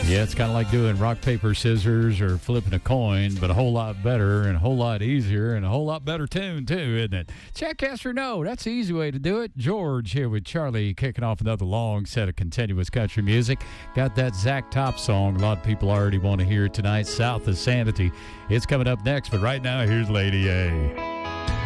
Yeah, it's kind of like doing rock, paper, scissors or flipping a coin, but a whole lot better and a whole lot easier and a whole lot better tune, too, isn't it? Check, yes, or no. That's the easy way to do it. George here with Charlie kicking off another long set of continuous country music. Got that Zach Top song. A lot of people already want to hear it tonight, South of Sanity. It's coming up next, but right now, here's Lady A.